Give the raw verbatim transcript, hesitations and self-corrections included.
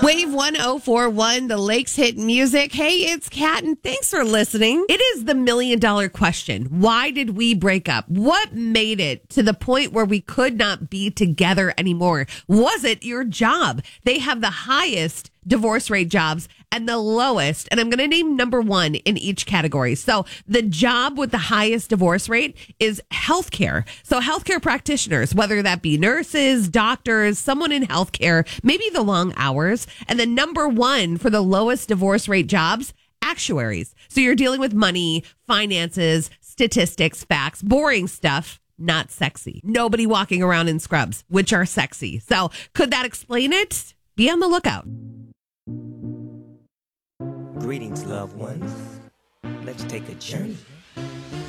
Wave one oh four one, the Lakes Hit Music. Hey, it's Kat, and thanks for listening. It is the million dollar question. Why did we break up? What made it to the point where we could not be together anymore? Was it your job? They have the highest divorce rate jobs and the lowest, and I'm going to name number one in each category. So the job with the highest divorce rate is healthcare. So healthcare practitioners, whether that be nurses, doctors, someone in healthcare, maybe the long hours. And then number one for the lowest divorce rate jobs, actuaries. So you're dealing with money, finances, statistics, facts, boring stuff. Not sexy. Nobody walking around in scrubs, which are sexy. So could that explain it? Be on the lookout. Greetings, loved ones. Let's take a journey.